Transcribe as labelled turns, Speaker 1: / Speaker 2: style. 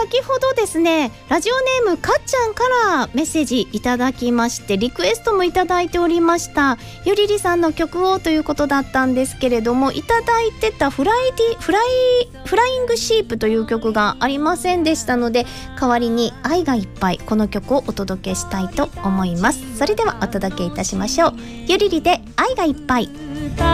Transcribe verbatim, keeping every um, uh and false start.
Speaker 1: 先ほどですね、ラジオネームかっちゃんからメッセージいただきまして、リクエストもいただいておりました。ゆりりさんの曲をということだったんですけれども、いただいてたフライディフライフライングシープという曲がありませんでしたので、代わりに愛がいっぱい、この曲をお届けしたいと思います。それではお届けいたしましょう。ゆりりで愛がいっぱい。